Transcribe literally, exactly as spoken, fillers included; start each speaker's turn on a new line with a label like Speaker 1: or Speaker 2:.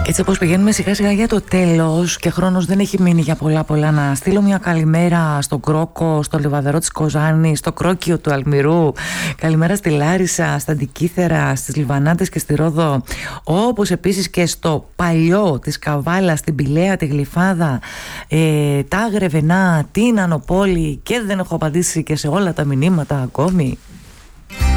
Speaker 1: Έτσι όπως πηγαίνουμε σιγά σιγά για το τέλος και χρόνος δεν έχει μείνει για πολλά πολλά, να στείλω μια καλημέρα στον Κρόκο, στο Λιβαδερό της Κοζάνης, στο Κρόκιο του Αλμυρού, καλημέρα στη Λάρισα, στα Αντικήθερα, στις Λιβανάτες και στη Ρόδο, όπως επίσης και στο Παλιό της Καβάλα, στην Πηλαία, τη Γλυφάδα, ε, τα Γρεβενά, την Ανοπόλη, και δεν έχω απαντήσει και σε όλα τα μηνύματα ακόμη.